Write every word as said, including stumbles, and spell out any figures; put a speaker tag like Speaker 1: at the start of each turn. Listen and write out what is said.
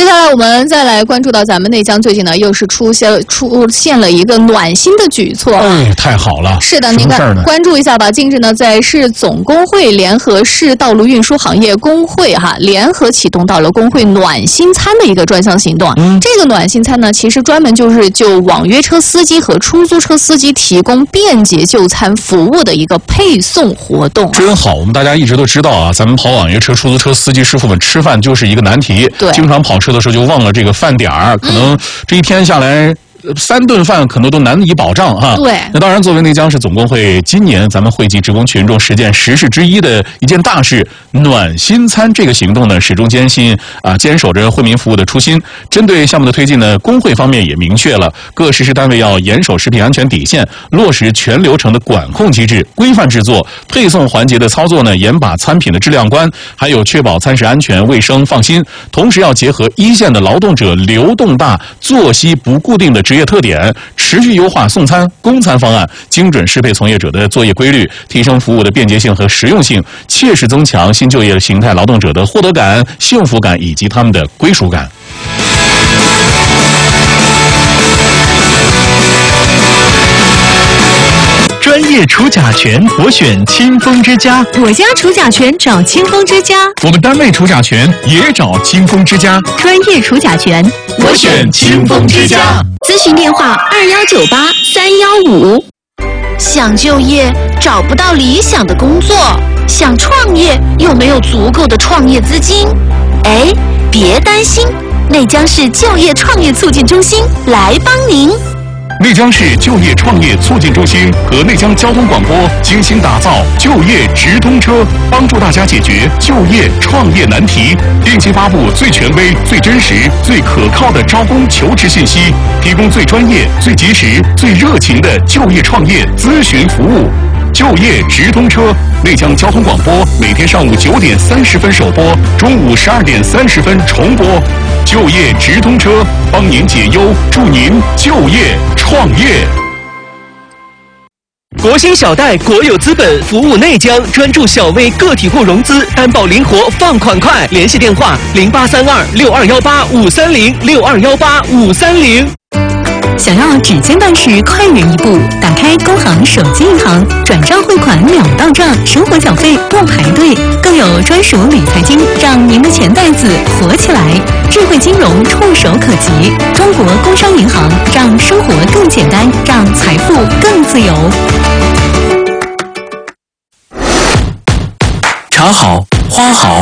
Speaker 1: 下来我们再来关注到咱们内江最近呢又是出现出现了一个暖心的举措。
Speaker 2: 哎，太好了！
Speaker 1: 是的，您看关注一下吧。近日呢，在市总工会联合市道路运输行业工会哈联合启动到了工会暖心餐的一个专项行动。嗯，这个暖心餐呢，其实专门就是就网约车司机和出租车司机提供便捷就餐服务的一个配送活动。
Speaker 2: 真好，我们大家一直都知道啊，咱们跑网约车、出租车司机师傅们吃饭就是一个难题，
Speaker 1: 对，
Speaker 2: 经常跑车的时候就忘了这个饭点儿，可能这一天下来。三顿饭可能都难以保障哈。
Speaker 1: 对，
Speaker 2: 那当然，作为内江市总工会今年咱们惠及职工群众实践实事之一的一件大事——暖心餐这个行动呢，始终坚信啊，坚守着惠民服务的初心。针对项目的推进呢，工会方面也明确了各实施单位要严守食品安全底线，落实全流程的管控机制，规范制作配送环节的操作呢，严把餐品的质量关，还有确保餐食安全、卫生、放心。同时要结合一线的劳动者流动大、作息不固定的职业特点，持续优化送餐、供餐方案，精准适配从业者的作业规律，提升服务的便捷性和实用性，切实增强新就业形态劳动者的获得感、幸福感以及他们的归属感。
Speaker 3: 专业除甲醛，我选清风之家。
Speaker 4: 我家除甲醛找清风之家。
Speaker 3: 我们单位除甲醛也找清风之家。
Speaker 4: 专业除甲醛，
Speaker 3: 我选清风之家。
Speaker 4: 咨询电话二幺九八三幺五。想就业找不到理想的工作，想创业又没有足够的创业资金。哎，别担心，内江市就业创业促进中心来帮您。
Speaker 3: 内江市就业创业促进中心和内江交通广播精心打造就业直通车，帮助大家解决就业创业难题，定期发布最权威、最真实、最可靠的招工求职信息，提供最专业、最及时、最热情的就业创业咨询服务。就业直通车，内江交通广播每天上午九点三十分首播，中午十二点三十分重播。就业直通车，帮您解忧，助您就业创业。
Speaker 5: 国兴小贷国有资本服务内江，专注小微个体户融资，担保灵活，放款快。联系电话零八三二六二幺八五三零六二幺八五三零。
Speaker 4: 想要指尖办事快人一步，打开工行手机银行，转账汇款秒到账，生活缴费不排队，更有专属理财金，让您的钱袋子活起来。智慧金融触手可及，中国工商银行让生活更简单，让财富更自由。
Speaker 6: 茶好，花好，